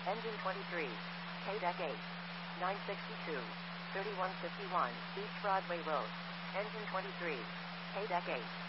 Engine 23. KDEC 8. 962. 3151 East Broadway Road. Engine 23. KDEC 8.